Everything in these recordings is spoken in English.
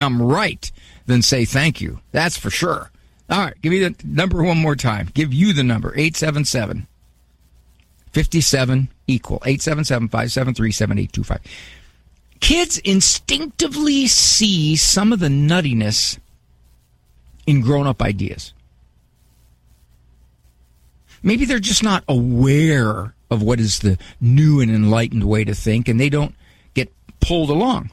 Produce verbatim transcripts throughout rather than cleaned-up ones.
I'm right than say thank you. That's for sure. All right, give me the number one more time. Give you the number, eight seven seven, five seven, equal, eight seven seven, five seven three, seven eight two five. Kids instinctively see some of the nuttiness in grown-up ideas. Maybe they're just not aware of what is the new and enlightened way to think, and they don't get pulled along.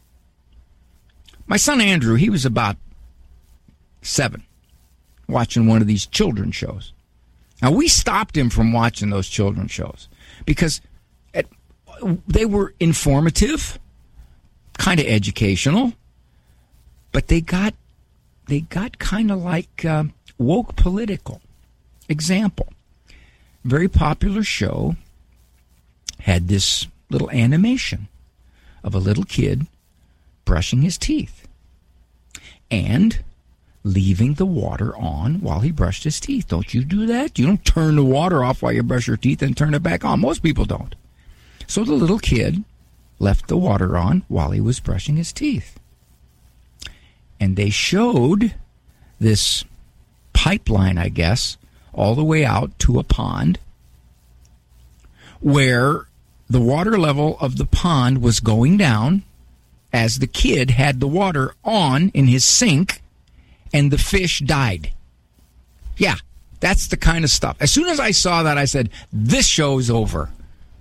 My son Andrew, he was about seven, watching one of these children's shows. Now, we stopped him from watching those children's shows because at, they were informative, kind of educational, but they got they got kind of like uh, woke political. Example, very popular show had this little animation of a little kid brushing his teeth and leaving the water on while he brushed his teeth. Don't you do that? You don't turn the water off while you brush your teeth and turn it back on. Most people don't. So the little kid left the water on while he was brushing his teeth. And they showed this pipeline, I guess, all the way out to a pond where the water level of the pond was going down as the kid had the water on in his sink and the fish died. Yeah, that's the kind of stuff. As soon as I saw that, I said, this show's over.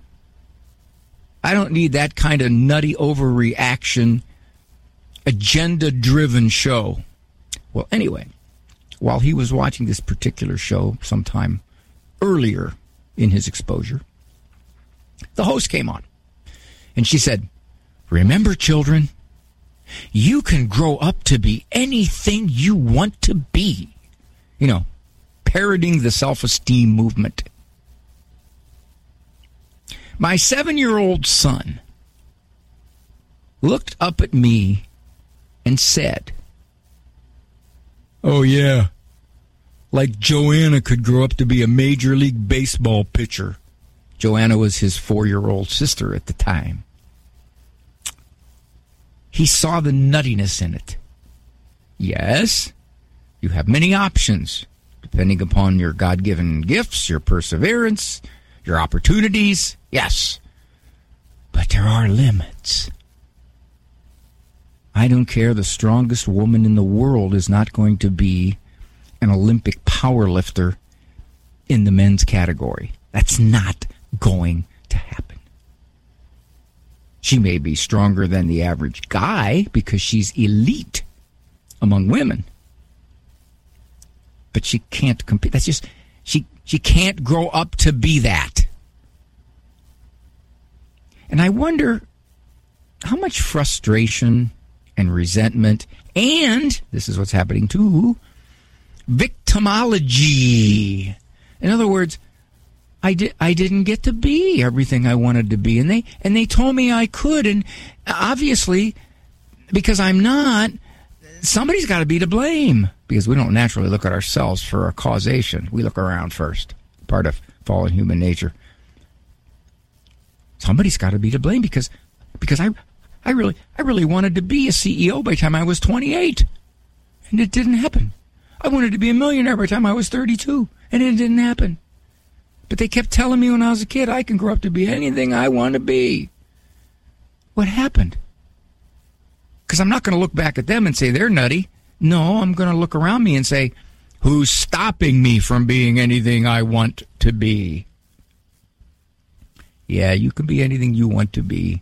I don't need that kind of nutty overreaction, agenda-driven show. Well, anyway, while he was watching this particular show sometime earlier in his exposure, the host came on, and she said, remember, children, you can grow up to be anything you want to be. You know, parroting the self-esteem movement. My seven-year-old son looked up at me and said, oh, yeah, like Joanna could grow up to be a Major League Baseball pitcher. Joanna was his four-year-old sister at the time. He saw the nuttiness in it. Yes, you have many options, depending upon your God-given gifts, your perseverance, your opportunities. Yes, but there are limits. I don't care. The strongest woman in the world is not going to be an Olympic power lifter in the men's category. That's not going to happen. She may be stronger than the average guy because she's elite among women. But she can't compete. That's just, she, she can't grow up to be that. And I wonder how much frustration and resentment, and, this is what's happening too, victimology. In other words, I, di- I didn't get to be everything I wanted to be, and they and they told me I could, and obviously, because I'm not, somebody's got to be to blame, because we don't naturally look at ourselves for a causation. We look around first, part of fallen human nature. Somebody's got to be to blame, because because I I really I really wanted to be a C E O by the time I was twenty-eight, and it didn't happen. I wanted to be a millionaire by the time I was thirty-two, and it didn't happen. But they kept telling me when I was a kid, I can grow up to be anything I want to be. What happened? Because I'm not going to look back at them and say they're nutty. No, I'm going to look around me and say, who's stopping me from being anything I want to be? Yeah, you can be anything you want to be.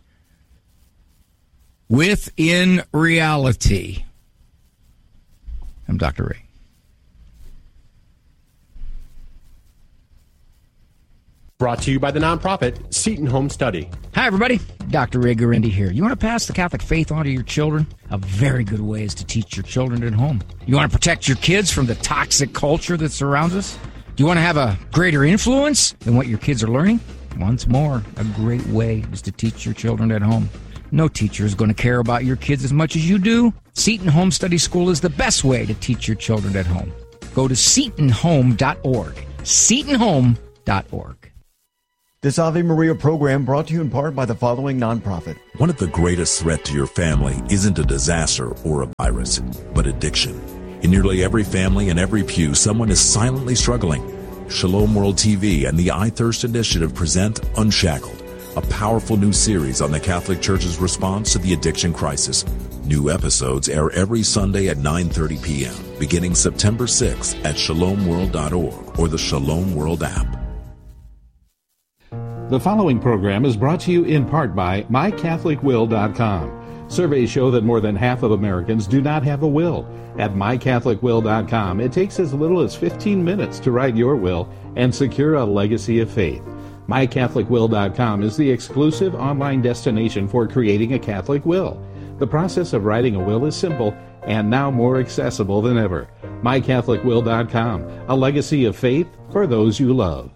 Within reality. I'm Doctor Ray. Brought to you by the nonprofit Seton Home Study. Hi, everybody. Doctor Ray Guarendi here. You want to pass the Catholic faith on to your children? A very good way is to teach your children at home. You want to protect your kids from the toxic culture that surrounds us? Do you want to have a greater influence than what your kids are learning? Once more, a great way is to teach your children at home. No teacher is going to care about your kids as much as you do. Seton Home Study School is the best way to teach your children at home. Go to seton home dot org. seton home dot org. This Ave Maria program brought to you in part by the following nonprofit. One of the greatest threats to your family isn't a disaster or a virus, but addiction. In nearly every family and every pew, someone is silently struggling. Shalom World T V and the I Thirst Initiative present Unshackled, a powerful new series on the Catholic Church's response to the addiction crisis. New episodes air every Sunday at nine thirty p.m., beginning September sixth at shalom world dot org or the Shalom World app. The following program is brought to you in part by my catholic will dot com. Surveys show that more than half of Americans do not have a will. At my catholic will dot com, it takes as little as fifteen minutes to write your will and secure a legacy of faith. my catholic will dot com is the exclusive online destination for creating a Catholic will. The process of writing a will is simple and now more accessible than ever. my catholic will dot com, a legacy of faith for those you love.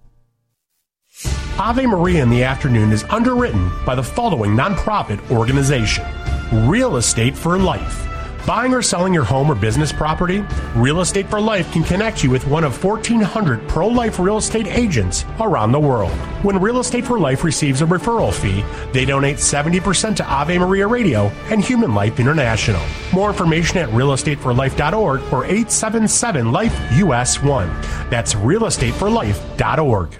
Ave Maria in the Afternoon is underwritten by the following nonprofit organization: Real Estate for Life. Buying or selling your home or business property? Real Estate for Life can connect you with one of fourteen hundred pro-life real estate agents around the world. When Real Estate for Life receives a referral fee, they donate seventy percent to Ave Maria Radio and Human Life International. More information at real estate for life dot org or eight seven seven life U S one. That's real estate for life dot org.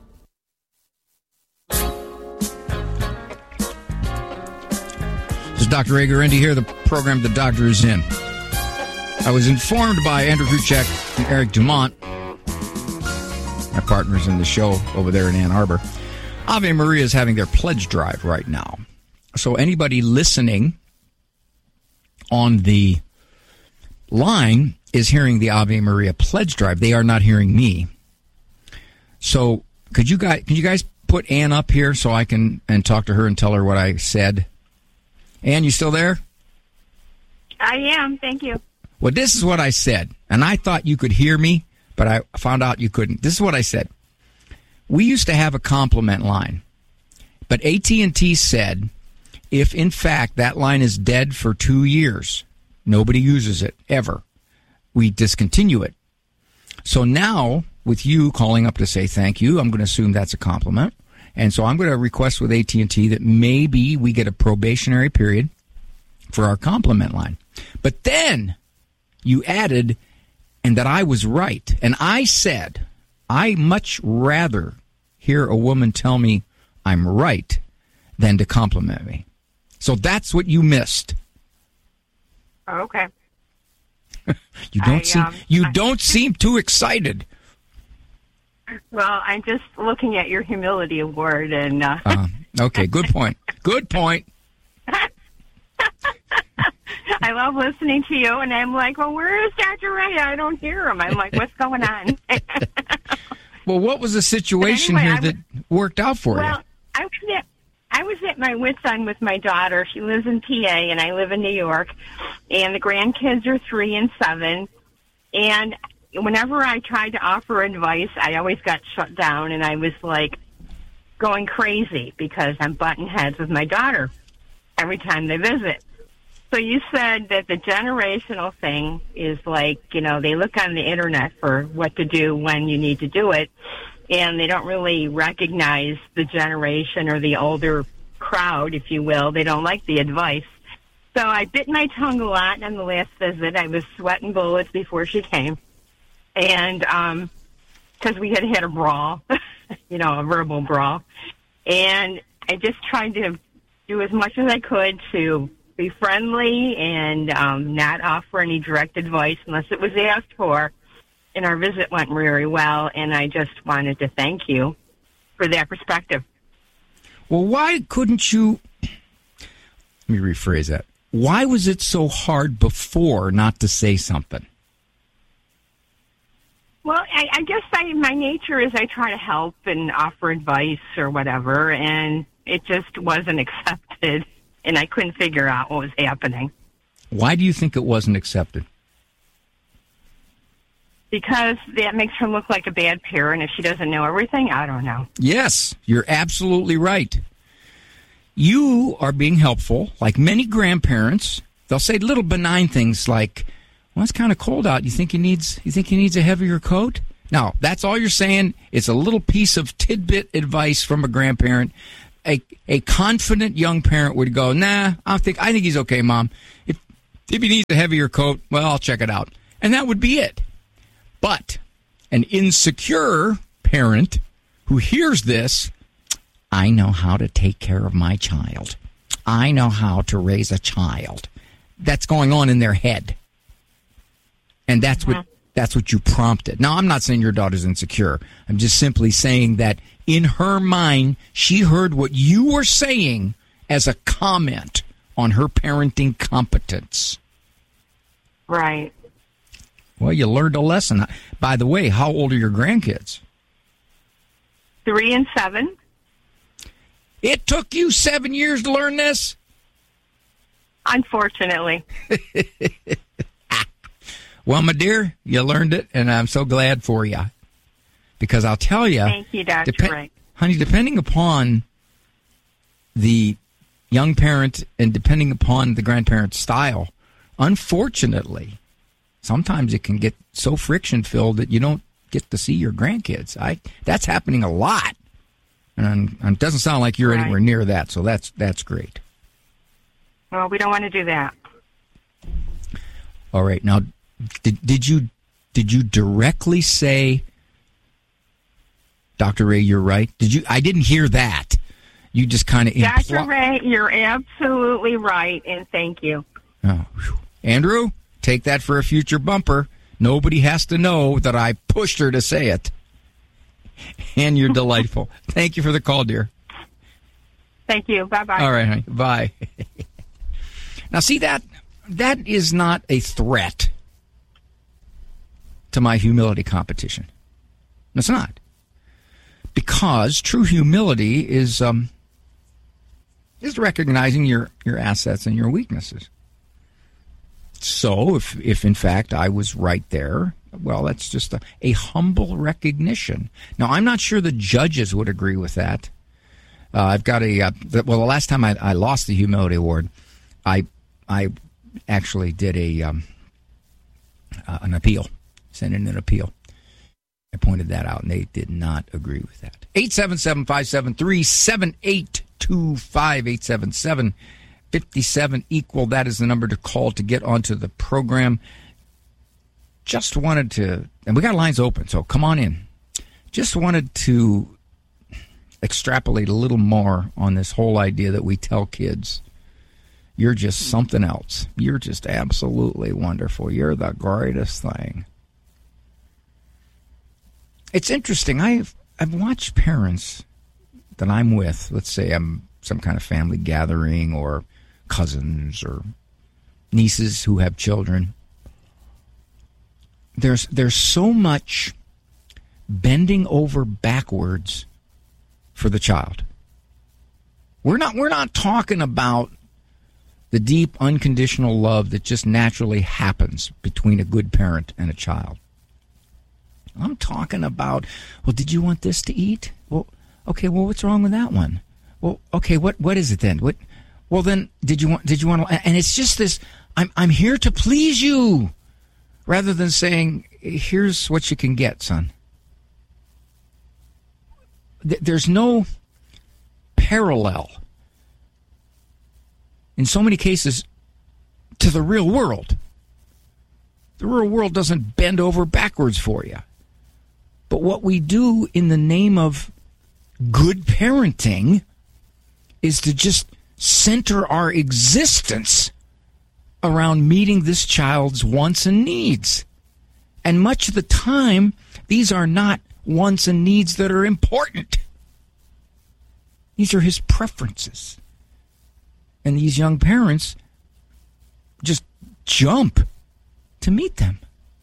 This is Doctor Ray Guarendi here, the program The Doctor is In. I was informed by Andrew Kruchek and Eric Dumont, my partners in the show over there in Ann Arbor. Ave Maria is having their pledge drive right now. So anybody listening on the line is hearing the Ave Maria pledge drive. They are not hearing me. So could you guys, can you guys put Ann up here so I can and talk to her and tell her what I said? Ann, you still there? I am, thank you. Well, this is what I said, and I thought you could hear me, but I found out you couldn't. This is what I said. We used to have a compliment line, but A T and T said if, in fact, that line is dead for two years, nobody uses it, ever, we discontinue it. So now, with you calling up to say thank you, I'm going to assume that's a compliment. And so I'm going to request with A T and T that maybe we get a probationary period for our compliment line. But then you added, and that I was right. And I said, I much rather hear a woman tell me I'm right than to compliment me. So that's what you missed. Okay. you don't I, seem um, you I, don't seem too excited. Well, I'm just looking at your humility award, and uh... uh, okay, good point. Good point. I love listening to you, and I'm like, well, where is Doctor Ray? I don't hear him. I'm like, what's going on? Well, what was the situation anyway, here was, that worked out for well, you? Well, I was at I was at my wit's end with my daughter. She lives in P A, and I live in New York, and the grandkids are three and seven, and whenever I tried to offer advice, I always got shut down, and I was like going crazy because I'm butting heads with my daughter every time they visit. So you said that the generational thing is like, you know, they look on the internet for what to do when you need to do it, and they don't really recognize the generation or the older crowd, if you will. They don't like the advice. So I bit my tongue a lot on the last visit. I was sweating bullets before she came. And um, because we had had a brawl, you know, a verbal brawl. And I just tried to do as much as I could to be friendly and um, not offer any direct advice unless it was asked for. And our visit went very well, and I just wanted to thank you for that perspective. Well, why couldn't you... Let me rephrase that. Why was it so hard before not to say something? Well, I, I guess I, my nature is I try to help and offer advice or whatever, and it just wasn't accepted, and I couldn't figure out what was happening. Why do you think it wasn't accepted? Because that makes her look like a bad parent if she doesn't know everything. I don't know. Yes, you're absolutely right. You are being helpful, like many grandparents. They'll say little benign things like, well, it's kind of cold out. You think he needs you think he needs a heavier coat? Now, that's all you're saying. It's a little piece of tidbit advice from a grandparent. A a confident young parent would go, nah, I think I think he's okay, Mom. If if he needs a heavier coat, well, I'll check it out. And that would be it. But an insecure parent who hears this, I know how to take care of my child. I know how to raise a child. That's going on in their head. And that's what that's what you prompted. Now, I'm not saying your daughter's insecure. I'm just simply saying that in her mind, she heard what you were saying as a comment on her parenting competence. Right. Well, you learned a lesson. By the way, how old are your grandkids? Three and seven. It took you seven years to learn this? Unfortunately. Well, my dear, you learned it, and I'm so glad for you. Because I'll tell you, Thank you, Doctor Dep- Ray. honey, depending upon the young parent and depending upon the grandparent's style, unfortunately, sometimes it can get so friction-filled that you don't get to see your grandkids. I That's happening a lot. And, and it doesn't sound like you're Right. anywhere near that, so that's that's great. Well, we don't want to do that. All right. Now, did, did you did you directly say, Doctor Ray, you're right? Did you? I didn't hear that. You just kind of Doctor impl- Ray, you're absolutely right, and thank you. Oh, whew. Andrew, take that for a future bumper. Nobody has to know that I pushed her to say it. And you're delightful. Thank you for the call, dear. Thank you. Bye-bye. All right, honey. Bye. Now, see, that that is not a threat to my humility competition. It's not. Because true humility is um, is recognizing your, your assets and your weaknesses. So, if, if in fact I was right there, well, that's just a, a humble recognition. Now, I'm not sure the judges would agree with that. Uh, I've got a, uh, well, the last time I, I lost the Humility Award, I I actually did a um, uh, an appeal, sent in an appeal. I pointed that out, and they did not agree with that. eight seven seven, five seven three, seven eight two five, eight seven seven, five seven, equal. That is the number to call to get onto the program. Just wanted to, and we got lines open, so come on in. Just wanted to extrapolate a little more on this whole idea that we tell kids, you're just something else. You're just absolutely wonderful. You're the greatest thing. It's interesting. I've I've watched parents that I'm with, let's say I'm some kind of family gathering or cousins or nieces who have children. There's there's so much bending over backwards for the child. We're not we're not talking about the deep unconditional love that just naturally happens between a good parent and a child. I'm talking about, well, did you want this to eat? Well, okay, well, what's wrong with that one? Well, okay, what what is it then? What? Well, then, did you want? Did you want to? And it's just this. I'm I'm here to please you, rather than saying, here's what you can get, son. There's no parallel in so many cases to the real world. The real world doesn't bend over backwards for you. But what we do in the name of good parenting is to just center our existence around meeting this child's wants and needs. And much of the time, these are not wants and needs that are important. These are his preferences. And these young parents just jump to meet them.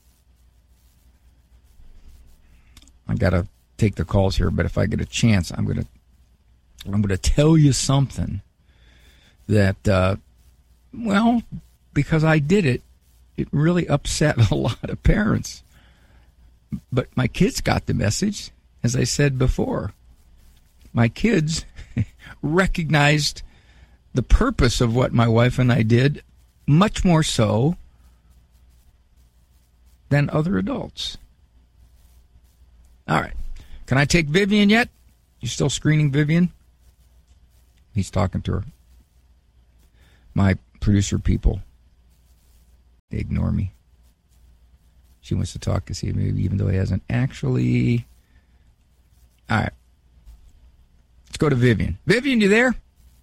I got to take the calls here, but if I get a chance, I'm going to I'm going to tell you something that, uh, well, because I did it, it really upset a lot of parents. But my kids got the message, as I said before. My kids recognized the purpose of what my wife and I did much more so than other adults. All right. Can I take Vivian yet? You still screening Vivian? He's talking to her. My producer people, they ignore me. She wants to talk to see maybe even though he hasn't actually. All right. Let's go to Vivian. Vivian, you there?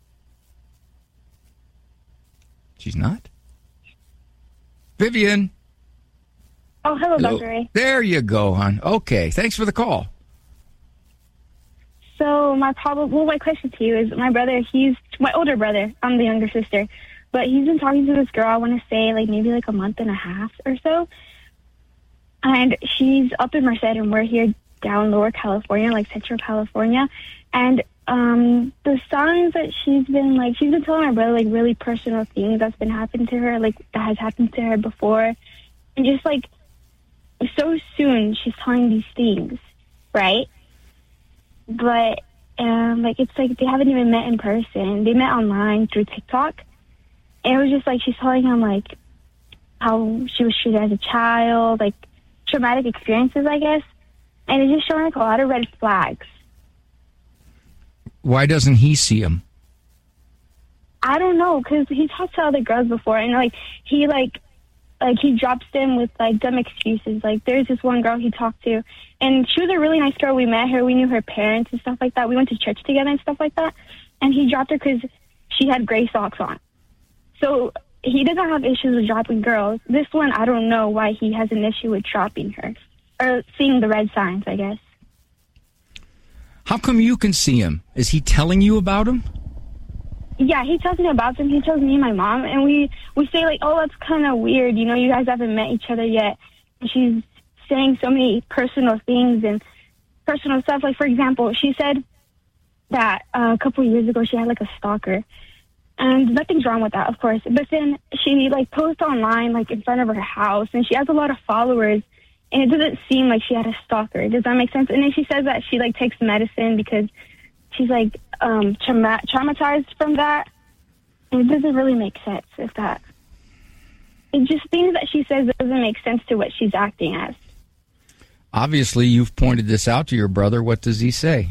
She's not. Vivian. Oh, hello, Hello. Doctor Ray. There you go, hon. Okay. Thanks for the call. So my problem, well, my question to you is, my brother, he's my older brother. I'm the younger sister, but he's been talking to this girl. I want to say like maybe like a month and a half or so, and she's up in Merced, and we're here down Lower California, like Central California, and um, the signs that she's been like, she's been telling my brother like really personal things that's been happening to her, like that has happened to her before, and just like so soon she's telling these things, right? But, um, like, it's like they haven't even met in person. They met online through TikTok. And it was just like she's telling him, like, how she was treated as a child, like, traumatic experiences, I guess. And it's just showing, like, a lot of red flags. Why doesn't he see him? I don't know, because he talked to other girls before. And, like, he, like, like, he drops them with, like, dumb excuses. Like, there's this one girl he talked to, and she was a really nice girl. We met her. We knew her parents and stuff like that. We went to church together and stuff like that. And he dropped her because she had gray socks on. So he doesn't have issues with dropping girls. This one, I don't know why he has an issue with dropping her. Or seeing the red signs, I guess. How come you can see him? Is he telling you about him? Yeah, he tells me about them. He tells me and my mom, and we, we say, like, oh, that's kind of weird. You know, you guys haven't met each other yet. And she's saying so many personal things and personal stuff. Like, for example, she said that uh, a couple of years ago she had, like, a stalker. And nothing's wrong with that, of course. But then she, like, posts online, like, in front of her house, and she has a lot of followers. And it doesn't seem like she had a stalker. Does that make sense? And then she says that she, like, takes medicine because she's, like, um, trauma- traumatized from that. And it doesn't really make sense if that. It's just things that she says doesn't make sense to what she's acting as. Obviously, you've pointed this out to your brother. What does he say?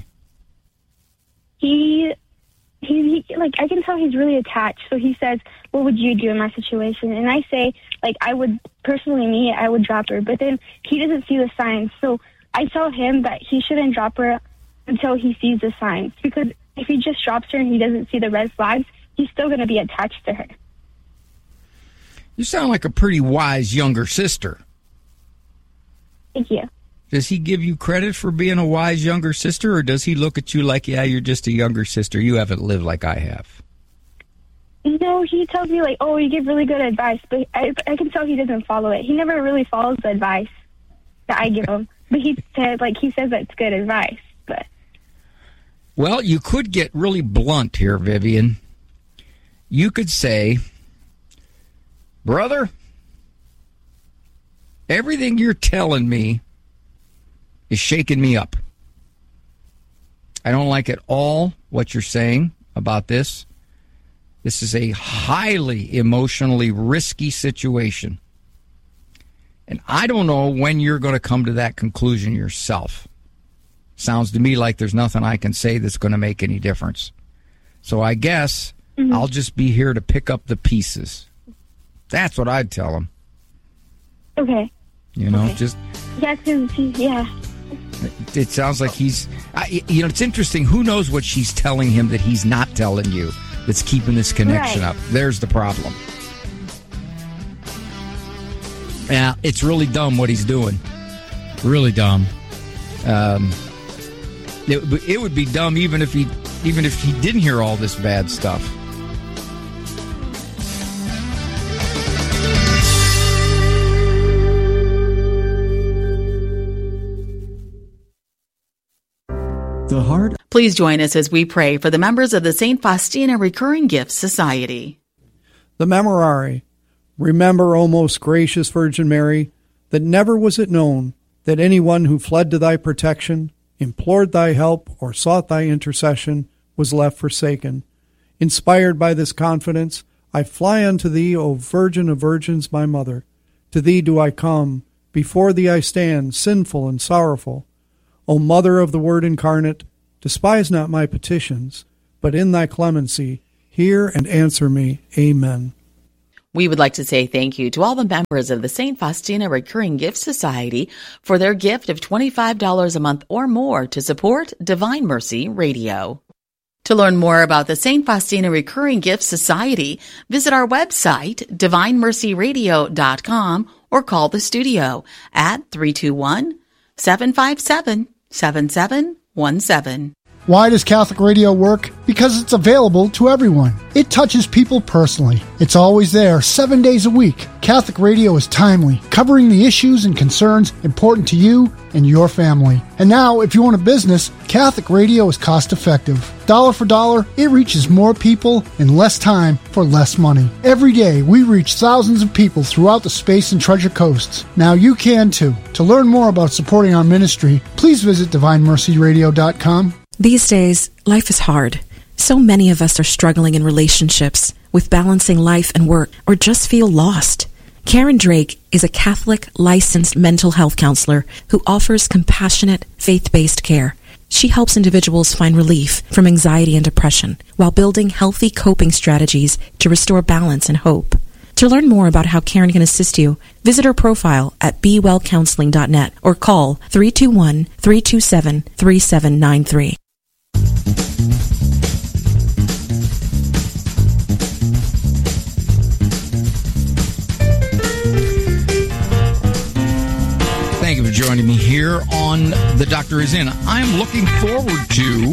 He, he, he, like, I can tell he's really attached. So he says, what would you do in my situation? And I say, like, I would, personally, me, I would drop her. But then he doesn't see the signs. So I tell him that he shouldn't drop her until he sees the signs. Because if he just drops her and he doesn't see the red flags, he's still going to be attached to her. You sound like a pretty wise younger sister. Thank you. Does he give you credit for being a wise younger sister, or does he look at you like, yeah, you're just a younger sister, you haven't lived like I have? No, he tells me, like, oh, you give really good advice, but I, I can tell he doesn't follow it. He never really follows the advice that I give him. But he said, like, he says that's good advice, but... Well, you could get really blunt here, Vivian. You could say, brother, everything you're telling me is shaking me up. I don't like at all what you're saying about this. This is a highly emotionally risky situation. And I don't know when you're going to come to that conclusion yourself. Sounds to me like there's nothing I can say that's going to make any difference. So I guess mm-hmm. I'll just be here to pick up the pieces. That's what I'd tell him. Okay. You know, okay. just... Yeah, cause, yeah. It sounds like he's... I, you know, it's interesting. Who knows what she's telling him that he's not telling you that's keeping this connection right. up? There's the problem. Yeah, it's really dumb what he's doing. Really dumb. Um, it, it would be dumb even if he even if he didn't hear all this bad stuff. The heart. Please join us as we pray for the members of the Saint Faustina Recurring Gifts Society. The Memorare. Remember, O most gracious Virgin Mary, that never was it known that anyone who fled to thy protection, implored thy help, or sought thy intercession was left forsaken. Inspired by this confidence, I fly unto thee, O Virgin of Virgins, my Mother. To thee do I come, before thee I stand, sinful and sorrowful. O Mother of the Word incarnate, despise not my petitions, but in thy clemency hear and answer me. Amen. We would like to say thank you to all the members of the Saint Faustina Recurring Gift Society for their gift of twenty-five dollars a month or more to support Divine Mercy Radio. To learn more about the Saint Faustina Recurring Gift Society, visit our website, divine mercy radio dot com, or call the studio at three two one, seven five seven, seven seven one seven. Why does Catholic Radio work? Because it's available to everyone. It touches people personally. It's always there, seven days a week. Catholic Radio is timely, covering the issues and concerns important to you and your family. And now, if you own a business, Catholic Radio is cost-effective. Dollar for dollar, it reaches more people in less time for less money. Every day, we reach thousands of people throughout the Space and Treasure Coasts. Now you can too. To learn more about supporting our ministry, please visit divine mercy radio dot com. These days, life is hard. So many of us are struggling in relationships, with balancing life and work, or just feel lost. Karen Drake is a Catholic licensed mental health counselor who offers compassionate, faith-based care. She helps individuals find relief from anxiety and depression while building healthy coping strategies to restore balance and hope. To learn more about how Karen can assist you, visit her profile at be well counseling dot net or call three two one, three two seven, three seven nine three. Thank you for joining me here on The Doctor Is In. I'm looking forward to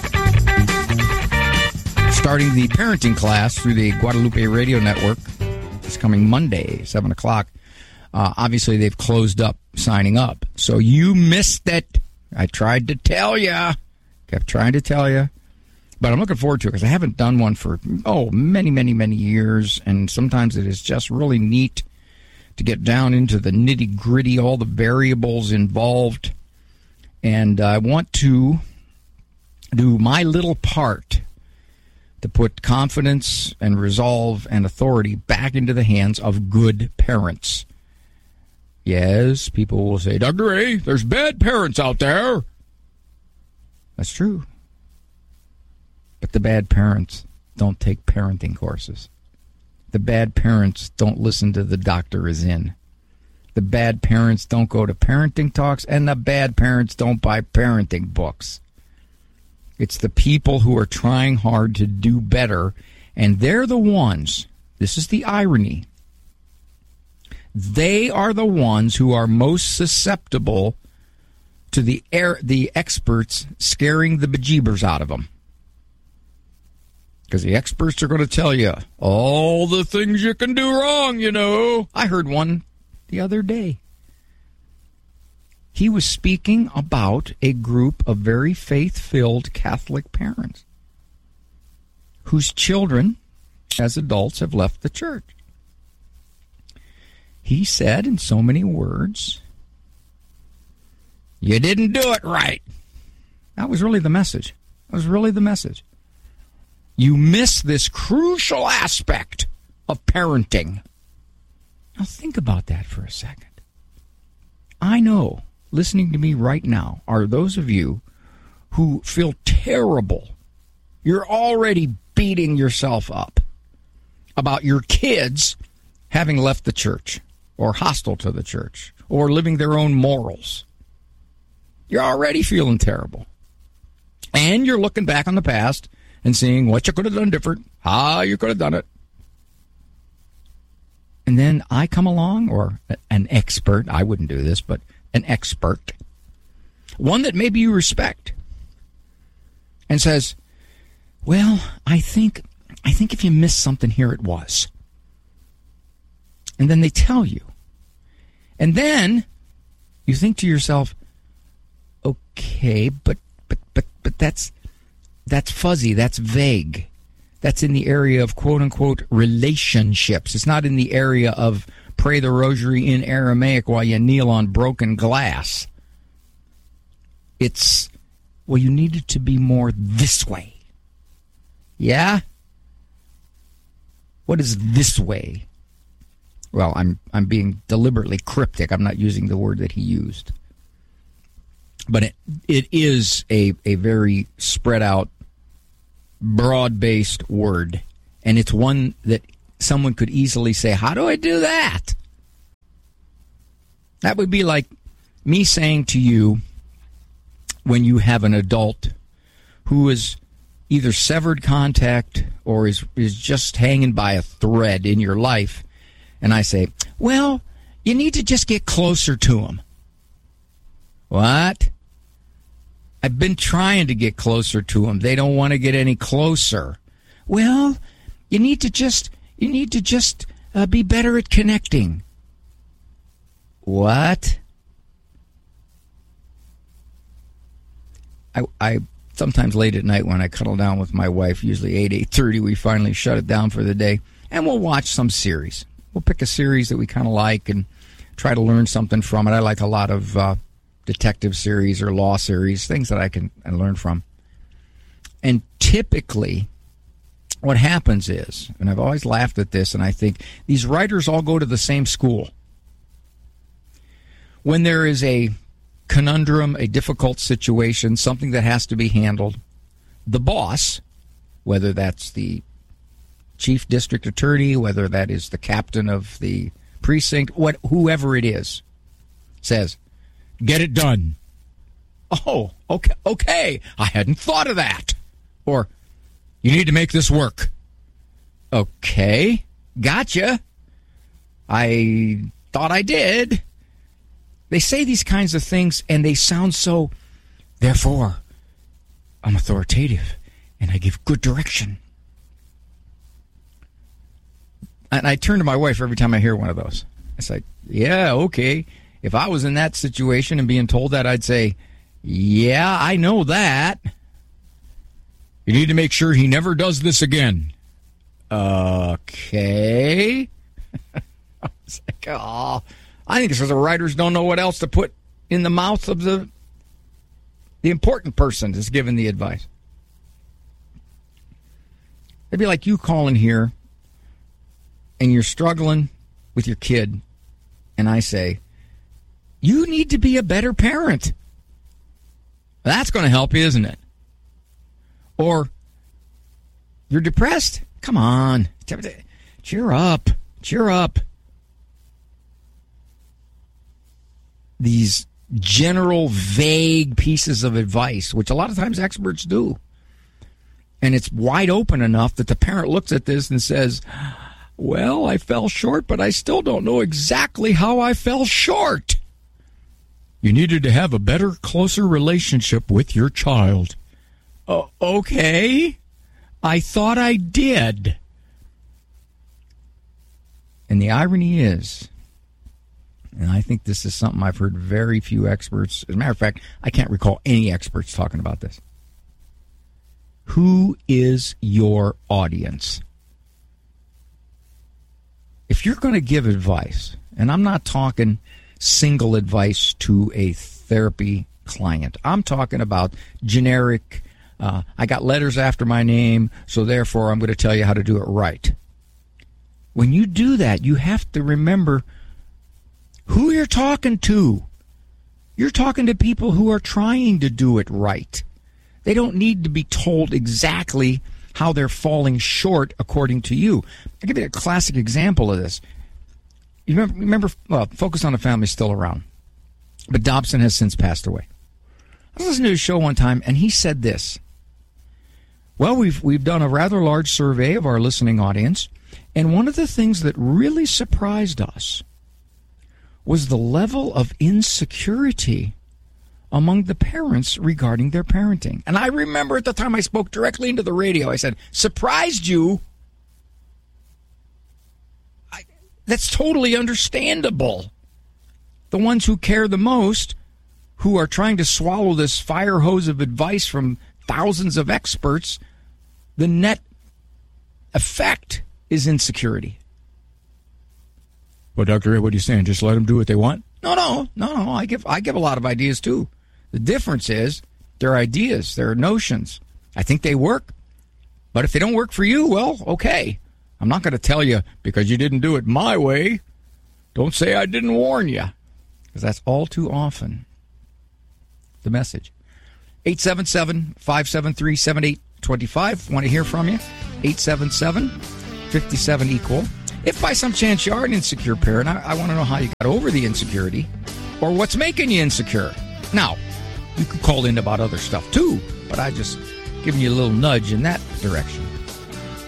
starting the parenting class through the Guadalupe Radio Network this coming Monday, seven o'clock. Uh, obviously, they've closed up signing up. So you missed it. I tried to tell you. Kept trying to tell you. But I'm looking forward to it because I haven't done one for, oh, many, many, many years. And sometimes it is just really neat to get down into the nitty-gritty, all the variables involved. And I want to do my little part to put confidence and resolve and authority back into the hands of good parents. Yes, people will say, Doctor A, there's bad parents out there. That's true. But the bad parents don't take parenting courses. The bad parents don't listen to The Doctor Is In. The bad parents don't go to parenting talks, and the bad parents don't buy parenting books. It's the people who are trying hard to do better, and they're the ones, this is the irony, they are the ones who are most susceptible to the air, the experts scaring the bejeebers out of them. Because the experts are going to tell you all the things you can do wrong, you know. I heard one the other day. He was speaking about a group of very faith-filled Catholic parents whose children, as adults, have left the church. He said in so many words, you didn't do it right. That was really the message. That was really the message. You miss this crucial aspect of parenting. Now think about that for a second. I know, listening to me right now, are those of you who feel terrible. You're already beating yourself up about your kids having left the church or hostile to the church or living their own morals. You're already feeling terrible. And you're looking back on the past and seeing what you could have done different, how you could have done it. And then I come along, or an expert, I wouldn't do this, but an expert, one that maybe you respect, and says, well, I think, I think if you missed something here, it was. And then they tell you. And then you think to yourself, okay, but, but, but, but that's, That's fuzzy. That's vague. That's in the area of quote-unquote relationships. It's not in the area of pray the rosary in Aramaic while you kneel on broken glass. It's, well, you need it to be more this way. Yeah? What is this way? Well, I'm I'm being deliberately cryptic. I'm not using the word that he used. But it, it is a, a very spread out, broad-based word. And it's one that someone could easily say, how do I do that? That would be like me saying to you, when you have an adult who is either severed contact or is, is just hanging by a thread in your life, and I say, well, you need to just get closer to him. What? I've been trying to get closer to them. They don't want to get any closer. Well, you need to just you need to just uh, be better at connecting. What? I I sometimes late at night when I cuddle down with my wife, usually eight, eight thirty, we finally shut it down for the day, and we'll watch some series. We'll pick a series that we kind of like and try to learn something from it. I like a lot of uh, detective series or law series, things that I can I learn from. And typically, what happens is, and I've always laughed at this, and I think these writers all go to the same school. When there is a conundrum, a difficult situation, something that has to be handled, the boss, whether that's the chief district attorney, whether that is the captain of the precinct, what whoever it is, says, get it done. Oh, okay, okay. I hadn't thought of that. Or, you need to make this work. Okay, gotcha. I thought I did. They say these kinds of things, and they sound so, therefore, I'm authoritative, and I give good direction. And I turn to my wife every time I hear one of those. I say, yeah, okay. If I was in that situation and being told that, I'd say, yeah, I know that. You need to make sure he never does this again. Okay. I was like, oh, I think it's because the writers don't know what else to put in the mouth of the the important person that's giving the advice. It'd be like you calling here and you're struggling with your kid, and I say, you need to be a better parent. That's going to help you, isn't it? Or, you're depressed? Come on. Cheer up. Cheer up. These general, vague pieces of advice, which a lot of times experts do. And it's wide open enough that the parent looks at this and says, well, I fell short, but I still don't know exactly how I fell short. You needed to have a better, closer relationship with your child. Uh, okay. I thought I did. And the irony is, and I think this is something I've heard very few experts, as a matter of fact, I can't recall any experts talking about this. Who is your audience? If you're going to give advice, and I'm not talking single advice to a therapy client, I'm talking about generic, uh, I got letters after my name, so therefore I'm going to tell you how to do it right. When you do that, you have to remember who you're talking to. You're talking to people who are trying to do it right. They don't need to be told exactly how they're falling short according to you. I'll give you a classic example of this. You remember, remember well, Focus on the Family is still around, but Dobson has since passed away. I was listening to his show one time, and he said this. Well, we've we've done a rather large survey of our listening audience, and one of the things that really surprised us was the level of insecurity among the parents regarding their parenting. And I remember at the time I spoke directly into the radio, I said, surprised you? I, that's totally understandable. The ones who care the most, who are trying to swallow this fire hose of advice from thousands of experts, the net effect is insecurity. Well, Doctor Ray, what are you saying? Just let them do what they want? No, no, no, no. I give I give a lot of ideas too. The difference is they're ideas, they're notions. I think they work, but if they don't work for you, well, okay. I'm not going to tell you because you didn't do it my way. Don't say I didn't warn you, because that's all too often the message. eight seven seven, five seven three, seven eight two five. Want to hear from you? eight seven seven, five seven, equal. If by some chance you are an insecure parent, I, I want to know how you got over the insecurity or what's making you insecure. Now, you could call in about other stuff too, but I just giving you a little nudge in that direction.